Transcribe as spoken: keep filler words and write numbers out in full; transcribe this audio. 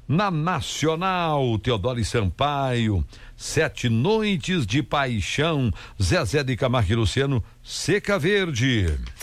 Na Nacional, Teodoro e Sampaio, Sete Noites de Paixão, Zezé de Camargo e Luciano, Seca Verde.